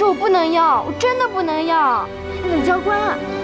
我不能要，我真的不能要。 女教官，